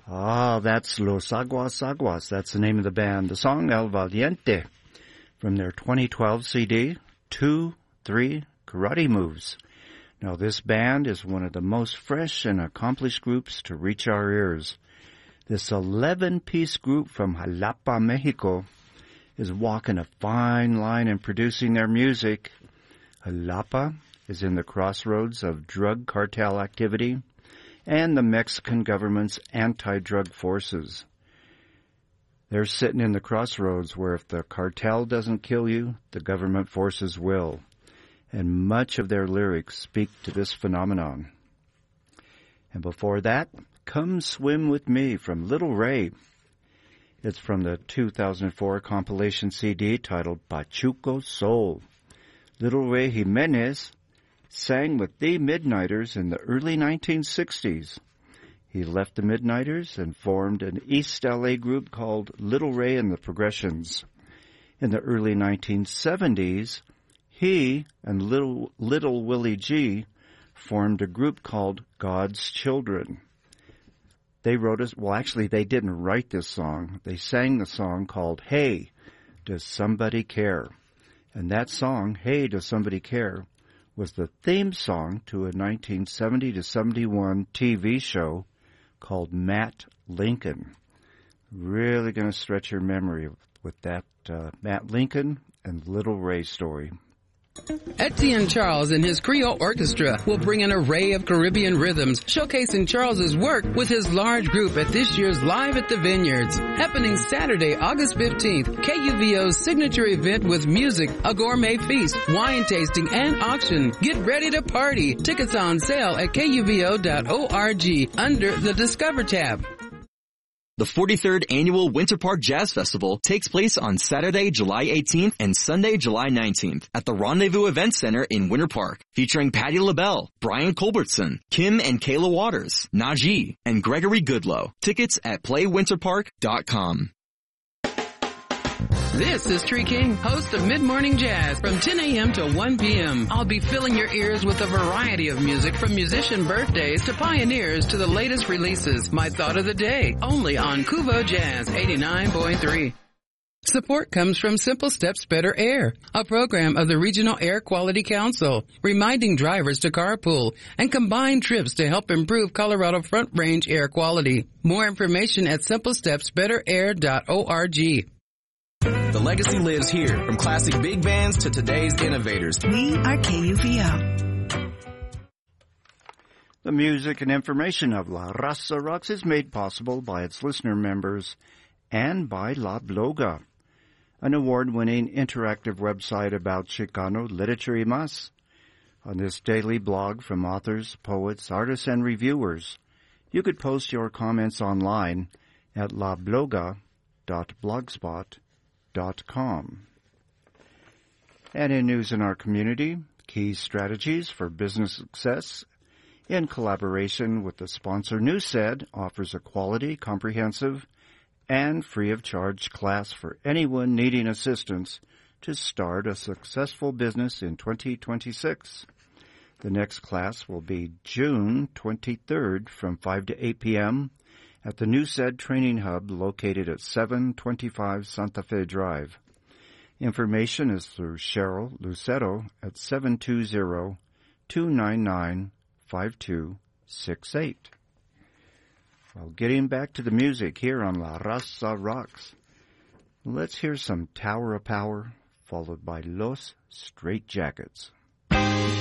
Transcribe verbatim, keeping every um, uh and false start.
Ah, that's Los Aguas Aguas. That's the name of the band. The song El Valiente from their twenty twelve C D, Two, Three Karate Moves. Now, this band is one of the most fresh and accomplished groups to reach our ears. This eleven-piece group from Jalapa, Mexico, is walking a fine line in producing their music. Jalapa is in the crossroads of drug cartel activity and the Mexican government's anti-drug forces. They're sitting in the crossroads where if the cartel doesn't kill you, the government forces will. And much of their lyrics speak to this phenomenon. And before that, Come Swim With Me from Little Ray. It's from the two thousand four compilation C D titled Pachuco Soul. Little Ray Jimenez sang with the Midnighters in the early nineteen sixties. He left the Midnighters and formed an East L A group called Little Ray and the Progressions. In the early nineteen seventies, he and Little, Little Willie G formed a group called God's Children. They wrote us, well, actually, they didn't write this song. They sang the song called Hey, Does Somebody Care? And that song, Hey, Does Somebody Care, was the theme song to a nineteen seventy to seventy-one T V show called Matt Lincoln. Really going to stretch your memory with that uh, Matt Lincoln and Little Ray story. Etienne Charles and his Creole Orchestra will bring an array of Caribbean rhythms, showcasing Charles's work with his large group at this year's Live at the Vineyards. Happening Saturday, August fifteenth, K U V O's signature event with music, a gourmet feast, wine tasting, and auction. Get ready to party. Tickets on sale at K U V O dot org under the Discover tab. The forty-third Annual Winter Park Jazz Festival takes place on Saturday, July eighteenth and Sunday, July nineteenth at the Rendezvous Event Center in Winter Park, featuring Patti LaBelle, Brian Culbertson, Kim and Kayla Waters, Najee, and Gregory Goodlow. Tickets at play winter park dot com. This is Tree King, host of Mid-Morning Jazz from ten a.m. to one p.m. I'll be filling your ears with a variety of music from musician birthdays to pioneers to the latest releases. My thought of the day, only on Kuvo Jazz eighty-nine point three. Support comes from Simple Steps Better Air, a program of the Regional Air Quality Council, reminding drivers to carpool and combine trips to help improve Colorado Front Range air quality. More information at simple steps better air dot org. The legacy lives here, from classic big bands to today's innovators. We are K U V O. The music and information of La Raza Rocks is made possible by its listener members and by La Bloga, an award-winning interactive website about Chicano literature y más. On this daily blog from authors, poets, artists, and reviewers, you could post your comments online at la bloga dot blogspot dot com. And in news in our community, Key Strategies for Business Success, in collaboration with the sponsor NewsSed, offers a quality, comprehensive, and free-of-charge class for anyone needing assistance to start a successful business in twenty twenty-six. The next class will be June twenty-third from five to eight p.m. at the NewsSed Training Hub located at seven twenty-five Santa Fe Drive. Information is through Cheryl Lucero at seven two zero, two nine nine, five two six eight. Well, getting back to the music here on La Raza Rocks, let's hear some Tower of Power, followed by Los Straight Jackets.